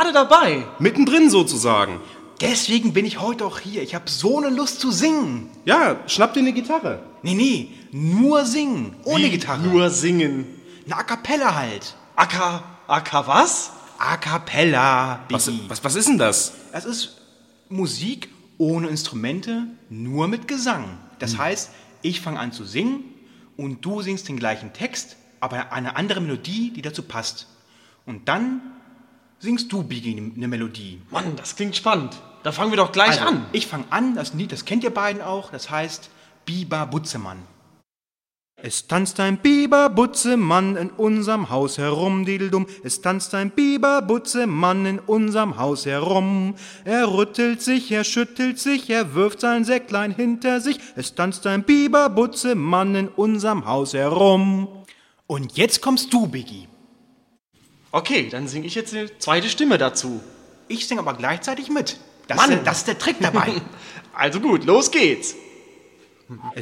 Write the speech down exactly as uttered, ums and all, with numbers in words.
gerade dabei. Mittendrin sozusagen. Deswegen bin ich heute auch hier. Ich habe so eine Lust zu singen. Ja, schnapp dir eine Gitarre. Nee, nee, nur singen. Ohne Wie Gitarre. Nur singen. Eine A Cappella halt. Aka, Aka was? A Cappella, Was, Biggie. was, was ist denn das? Es ist Musik ohne Instrumente, nur mit Gesang. Das Hm. heißt, ich fange an zu singen und du singst den gleichen Text, aber eine andere Melodie, die dazu passt. Und dann singst du, Biggie, eine Melodie. Mann, das klingt spannend. Da fangen wir doch gleich Also, an. ich fange an, das Lied, das kennt ihr beiden auch, das heißt Biber Butzemann. Es tanzt ein Biber-Butzemann in unserem Haus herum, dideldum. Es tanzt ein Biber-Butzemann in unserem Haus herum. Er rüttelt sich, er schüttelt sich, er wirft sein Säcklein hinter sich. Es tanzt ein Biber-Butzemann in unserem Haus herum. Und jetzt kommst du, Biggie. Okay, dann singe ich jetzt eine zweite Stimme dazu. Ich singe aber gleichzeitig mit. Das, Mann. ist, der- das ist der Trick dabei. Also gut, los geht's.